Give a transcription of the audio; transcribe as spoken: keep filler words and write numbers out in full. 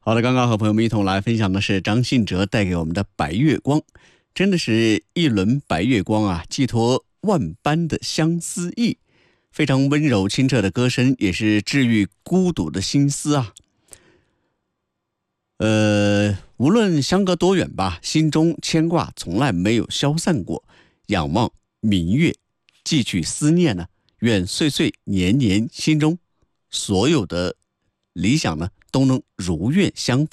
好的，刚刚和朋友们一同来分享的是张信哲带给我们的白月光，真的是一轮白月光啊，寄托万般的相思意，非常温柔清澈的歌声，也是治愈孤独的心思啊。呃，无论相隔多远吧，心中牵挂从来没有消散过。仰望明月，寄去思念呢，愿岁岁年年心中所有的理想呢，都能如愿相逢。